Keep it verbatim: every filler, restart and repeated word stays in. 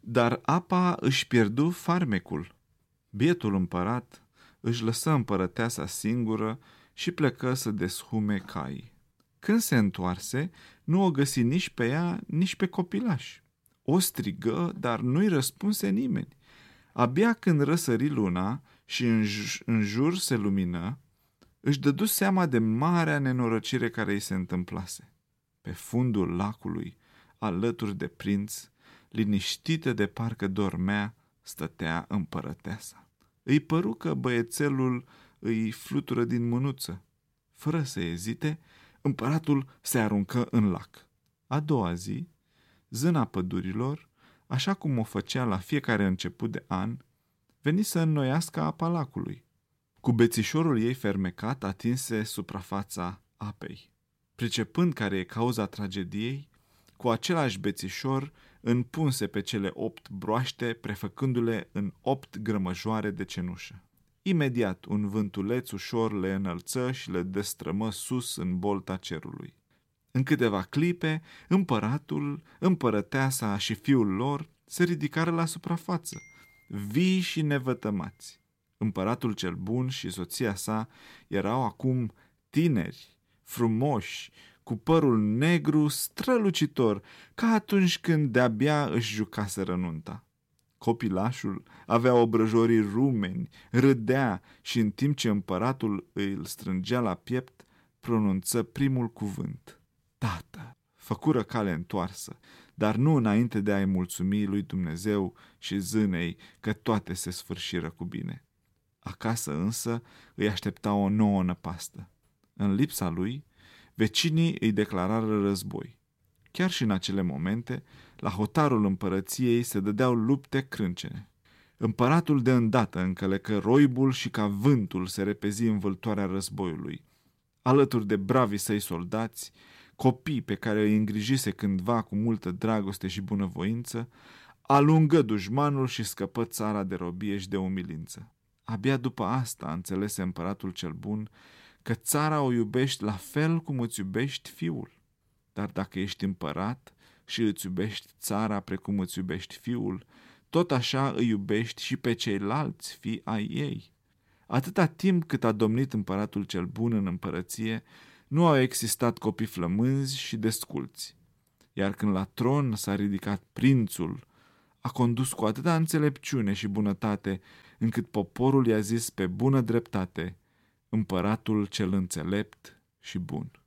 Dar apa își pierdu farmecul. Bietul împărat își lăsă împărăteasa singură și plecă să deshume caii. Când se întoarse, nu o găsi nici pe ea, nici pe copilaș. O strigă, dar nu-i răspunse nimeni. Abia când răsări luna și în, j- în jur se lumină, își dădu seama de marea nenorocire care îi se întâmplase. Pe fundul lacului, alături de prinț, liniștită de parcă dormea, stătea împărăteasa. Îi păru că băiețelul îi flutură din mânuță. Fără să ezite, împăratul se aruncă în lac. A doua zi, zâna pădurilor, așa cum o făcea la fiecare început de an, veni să înnoiască apa lacului. Cu bețișorul ei fermecat atinse suprafața apei. Pricepând care e cauza tragediei, cu același bețișor înpunse pe cele opt broaște, prefăcându-le în opt grămăjoare de cenușă. Imediat un vântuleț ușor le înălță și le destrămă sus în bolta cerului. În câteva clipe, împăratul, împărăteasa și fiul lor se ridicară la suprafață, vii și nevătămați. Împăratul cel bun și soția sa erau acum tineri, frumoși, cu părul negru strălucitor, ca atunci când de-abia își jucaseră nunta. Copilașul avea obrăjorii rumeni, râdea și în timp ce împăratul îl strângea la piept, pronunță primul cuvânt. Tată! Făcură cale întoarsă, dar nu înainte de a-i mulțumi lui Dumnezeu și zânei că toate se sfârșiră cu bine. Acasă însă îi aștepta o nouă năpastă. În lipsa lui, vecinii îi declarară război. Chiar și în acele momente, la hotarul împărăției se dădeau lupte crâncene. Împăratul de îndată încălecă roibul și ca vântul se repezi în vâltoarea războiului. Alături de bravii săi soldați, copii pe care îi îngrijise cândva cu multă dragoste și bunăvoință, alungă dușmanul și scăpă țara de robie și de umilință. Abia după asta înțelese împăratul cel bun că țara o iubești la fel cum îți iubești fiul. Dar dacă ești împărat și îți iubești țara precum îți iubești fiul, tot așa îi iubești și pe ceilalți fii ai ei. Atâta timp cât a domnit împăratul cel bun în împărăție, nu au existat copii flămânzi și desculți. Iar când la tron s-a ridicat prințul, a condus cu atâta înțelepciune și bunătate, încât poporul i-a zis pe bună dreptate, împăratul cel înțelept și bun.